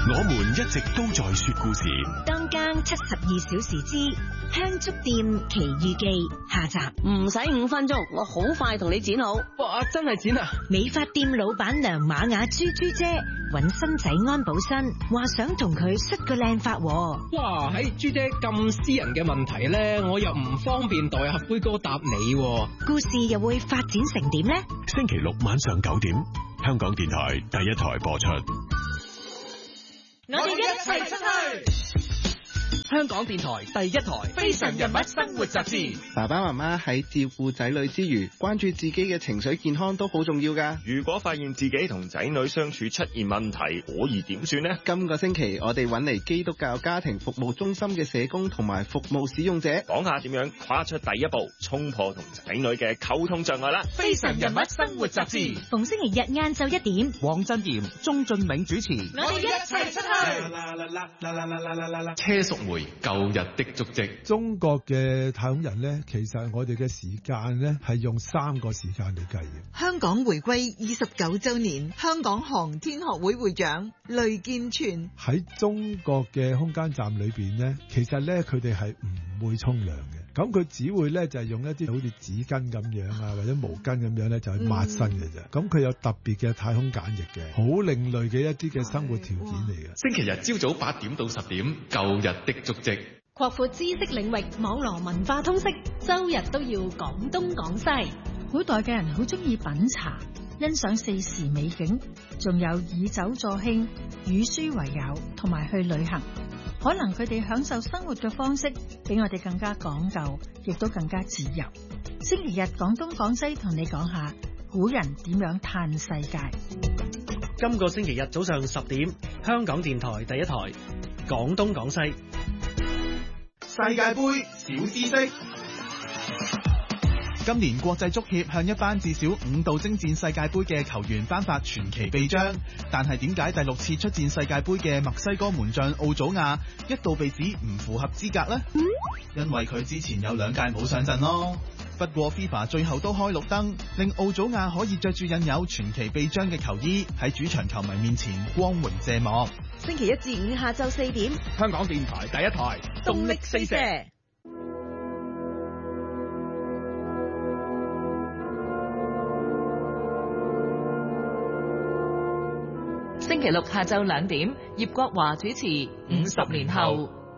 我們一直都在說故事。 當更72小時之香燭店奇遇記下集。 唔使5分鐘，我好快同你剪好。 哇，真係剪啊！ 美髮店老闆娘瑪雅豬豬姐揾新仔安保身，話想同佢梳個靚髮。 哇，喺豬姐咁私人嘅問題呢，我又唔方便代阿杯哥答你。 故事又會發展成點呢？ 星期六晚上9點，香港電台第1台播出。 我哋一齊出去。 香港電台第1台《非常人物生活雜誌》。 爸爸媽媽喺照顧仔女之餘，關注自己嘅情緒健康都好重要㗎。 如果發現自己同仔女相處出現問題，可以點算呢？ 今個星期我哋揾嚟基督教家庭服務中心嘅社工同埋服務使用者， 講下點樣跨出第一步，衝破同仔女嘅溝通障礙啦。 《非常人物生活雜誌》 逢星期日晏晝1點， 黃振賢、鍾俊銘主持。 我哋一齊出去。 車淑梅舊日的足跡。中國嘅太空人呢，其實我哋嘅時間呢係用3個時間嚟計嘅。 香港回歸29週年，香港航天學會會長雷建全喺中國嘅空間站裏邊呢，其實呢，佢哋係唔會沖涼嘅。咁佢只會咧就係用一啲好似紙巾咁樣啊，或者毛巾咁樣咧，就去抹身嘅啫。咁佢有特別嘅太空梘液嘅，好另類嘅一啲嘅生活條件嚟嘅。 星期日朝早8點到10點，舊日的足跡。 擴闊知識領域，網羅文化通識，周日都要講東講西。 古代嘅人好中意品茶，欣賞四時美景，仲有以酒助興、與書為友，同埋去旅行。可能佢哋享受生活嘅方式比我哋更加講究，亦都更加自由。星期日講東講西，同你講下古人點樣嘆世界。 今個星期日早上10點，香港電台第1台講東講西。 世界盃小知識。今年國際足協向一班至少5度征戰世界盃嘅球員頒發傳奇臂章，但係點解第6次出戰世界盃嘅墨西哥門將奧祖亞一度被指唔符合資格呢？因為佢之前有2屆冇上陣咯。不過 FIFA 最後都開綠燈，令奧祖亞可以着住印有傳奇臂章嘅球衣喺主場球迷面前光榮謝幕。 星期1至5下晝4點， 香港電台第1台動力四射。 星期6下晝2點，葉國華主持《50年後》。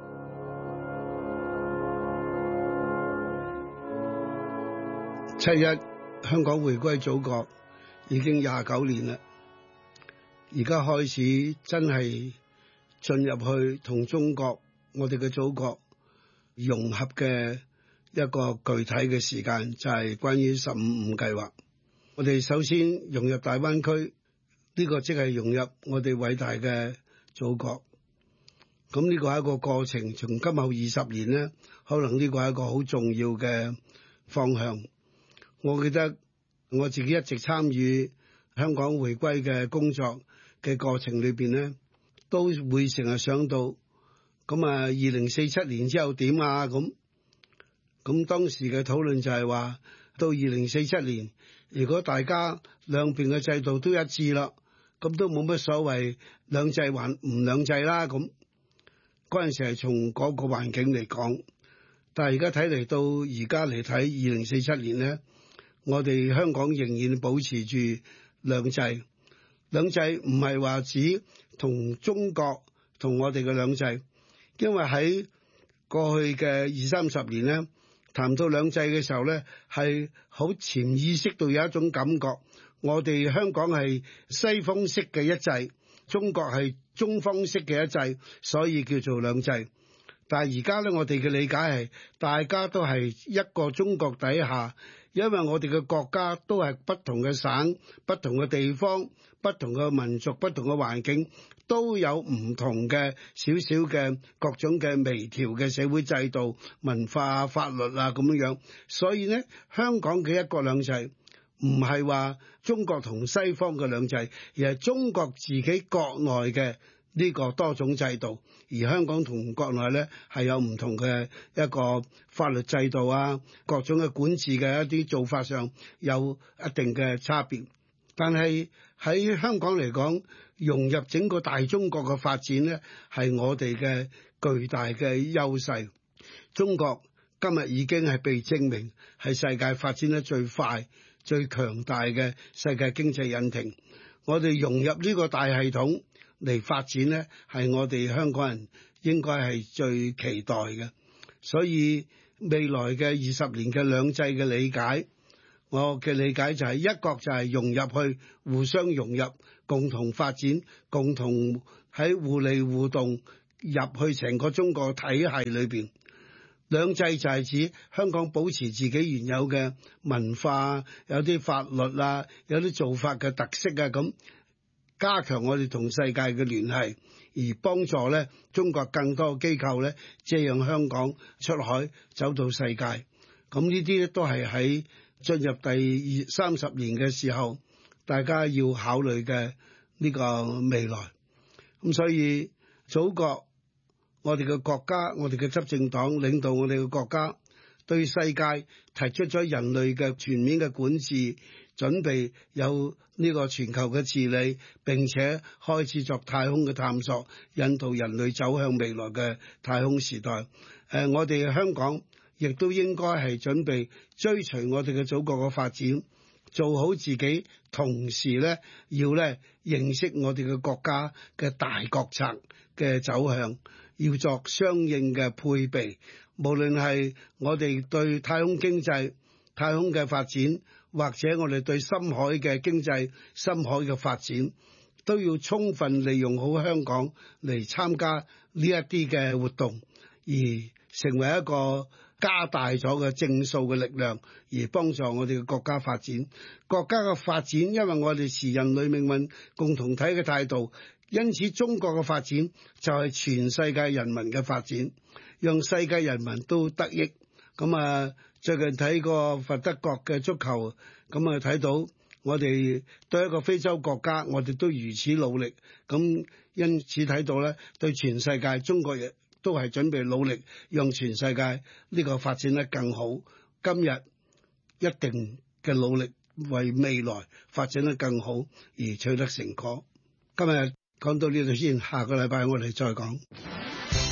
7日香港回歸祖國已經29年啦，而家開始真係進入去同中國我哋嘅祖國融合嘅一個具體嘅時間，就係關於15+5計劃。我哋首先融入大灣區。呢個即係融入我哋偉大嘅祖國，咁呢個係一個過程，從今後20年呢，可能呢個係一個好重要嘅方向。我記得我自己一直參與香港回歸嘅工作嘅過程裏邊呢，都會成日想到，咁啊2047年之後點啊咁當時嘅討論就係話，到2047年，如果大家兩邊嘅制度都一致啦。咁都冇乜所謂兩制還唔兩制啦，咁嗰陣時係從嗰個環境嚟講，但係而家睇嚟到而家嚟睇2047年呢，我哋香港仍然保持住兩制。兩制唔係話指同中國同我哋嘅兩制，因為喺過去嘅20-30年呢，談到兩制嘅時候呢，係好潛意識到有一種感覺。我哋香港係西方式嘅一制，中國係中方式嘅一制，所以叫做兩制。但係而家咧，我哋嘅理解係大家都係一個中國底下，因為我哋嘅國家都係不同嘅省、不同嘅地方、不同嘅民族、不同嘅環境，都有唔同嘅少少嘅各種嘅微調嘅社會制度、文化、法律啊咁樣。所以呢，香港嘅一國兩制唔係話中國同西方嘅兩制，而係中國自己國內嘅呢個多種制度，而香港同國內呢係有唔同嘅一個法律制度啊，各種嘅管治嘅一啲做法上有一定嘅差別。但係喺香港嚟講，融入整個大中國嘅發展呢，係我哋嘅巨大嘅優勢。中國今日已經係被證明係世界發展得最快、最強大嘅世界經濟引擎。我哋融入呢個大系統嚟發展呢，係我哋香港人應該係最期待嘅。所以未來嘅20年嘅兩制嘅理解，我嘅理解就係一國就係融入去，互相融入，共同發展，共同喺互利互動入去成個中國體系裏邊。兩制就係指香港保持自己原有嘅文化，有啲法律啊，有啲做法嘅特色啊，咁加強我哋同世界嘅聯繫，而幫助咧中國更多機構咧借用香港出海走到世界。咁呢啲都係喺進入第30年嘅時候，大家要考慮嘅呢個未來。咁所以祖國，我哋嘅國家，我哋嘅執政黨領導我哋嘅國家，對世界提出咗人類嘅全面嘅管治，準備有呢個全球嘅治理，並且開始作太空嘅探索，引導人類走向未來嘅太空時代。我哋香港亦都應該係準備追隨我哋嘅祖國嘅發展，做好自己，同時咧要咧認識我哋嘅國家嘅大國策嘅走向，要作相應嘅配備。無論係我哋對太空經濟、太空嘅發展，或者我哋對深海嘅經濟、深海嘅發展，都要充分利用好香港嚟參加呢一啲嘅活動，而成為一個加大咗嘅正數嘅力量，而幫助我哋嘅國家發展。國家嘅發展，因為我哋視人類命運共同體嘅態度，因此中國嘅發展就係全世界人民嘅發展，讓世界人民都得益。咁最近睇過佛得角嘅足球，咁睇到我哋對一個非洲國家，我哋都如此努力。咁因此睇到咧，對全世界中國亦都係準備努力，讓全世界呢個發展得更好。今日一定嘅努力，為未來發展得更好而取得成果。今日講到呢度先，下個禮拜我哋再講。